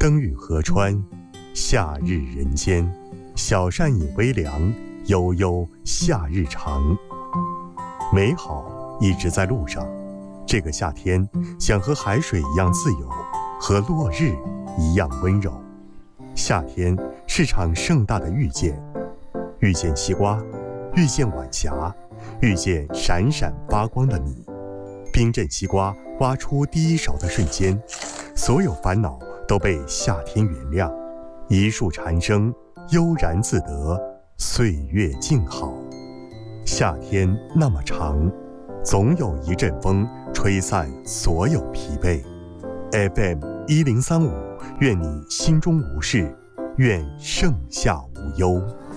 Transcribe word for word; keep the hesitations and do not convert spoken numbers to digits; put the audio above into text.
灯雨河川，夏日人间，小扇饮微凉，悠悠夏日长。美好一直在路上，这个夏天想和海水一样自由，和落日一样温柔。夏天是场盛大的遇见，遇见西瓜，遇见晚霞，遇见闪闪发光的你。冰镇西瓜挖出第一勺的瞬间，所有烦恼都被夏天原谅。一树蝉声，悠然自得，岁月静好。夏天那么长，总有一阵风吹散所有疲惫。F M 一零三五，愿你心中无事，愿盛夏无忧。